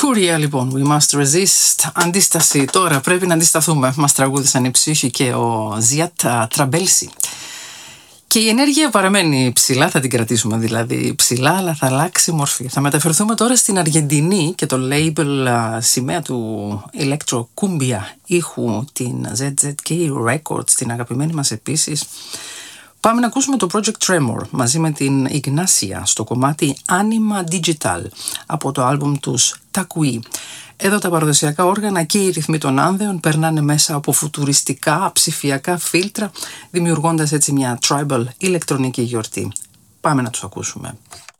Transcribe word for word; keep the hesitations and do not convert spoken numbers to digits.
Κούρια λοιπόν, We Must Resist. Αντίσταση, τώρα πρέπει να αντισταθούμε. Μας τραγούδισαν η Ψύχη και ο Ζιάτ Τραμπέλσι. Και η ενέργεια παραμένει ψηλά, θα την κρατήσουμε δηλαδή ψηλά, αλλά θα αλλάξει μορφή. Θα μεταφερθούμε τώρα στην Αργεντινή και το label uh, σημαία του Electro Cumbia ήχου, την ζετ ζετ κέι Records, την αγαπημένη μας επίσης. Πάμε να ακούσουμε το Project Tremor μαζί με την Ignacia στο κομμάτι Anima Digital από το άλμπουμ τους Takui. Εδώ τα παραδοσιακά όργανα και οι ρυθμοί των άνδεων περνάνε μέσα από φουτουριστικά ψηφιακά φίλτρα, δημιουργώντας έτσι μια tribal ηλεκτρονική γιορτή. Πάμε να τους ακούσουμε.